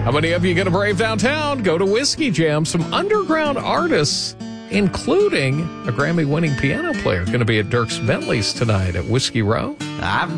How many of you going to brave downtown? Go to Whiskey Jam. Some underground artists, including a Grammy-winning piano player, going to be at Dierks Bentley's tonight at Whiskey Row. I've